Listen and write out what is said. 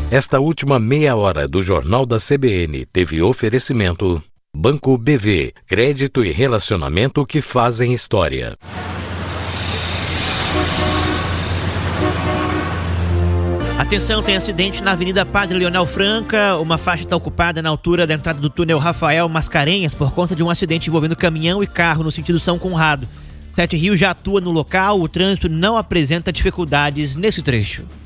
Esta última meia hora do Jornal da CBN teve oferecimento Banco BV, crédito e relacionamento que fazem história. Atenção, tem acidente na Avenida Padre Leonel Franca. Uma faixa está ocupada na altura da entrada do túnel Rafael Mascarenhas por conta de um acidente envolvendo caminhão e carro no sentido São Conrado. 7 Rios já atua no local, o trânsito não apresenta dificuldades nesse trecho.